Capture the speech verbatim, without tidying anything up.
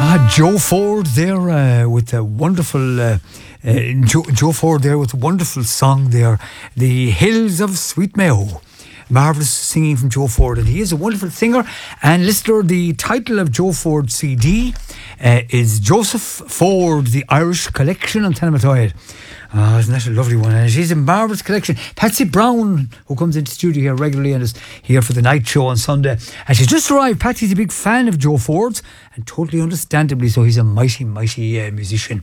Ah, Joe Ford there uh, with a wonderful uh, uh, Joe, Joe Ford there with a wonderful song there, The Hills of Sweet Mayo. Marvellous singing from Joe Ford, and he is a wonderful singer and listener. The title of Joe Ford's C D uh, is Joseph Ford, The Irish Collection on Tenamatoid. Ah, isn't that a lovely one? And she's a marvellous collection. Patsy Brown, who comes into the studio here regularly and is here for the night show on Sunday. And she's just arrived. Patsy's a big fan of Joe Ford's, and totally understandably so. He's a mighty, mighty uh, musician.